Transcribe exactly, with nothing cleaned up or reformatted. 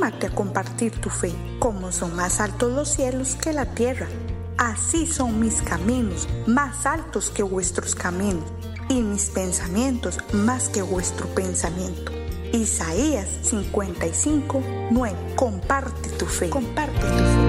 anímate a compartir tu fe. Como son más altos los cielos que la tierra, así son mis caminos más altos que vuestros caminos, y mis pensamientos más que vuestro pensamiento. Isaías cincuenta y cinco, nueve. Comparte tu fe. Comparte tu fe.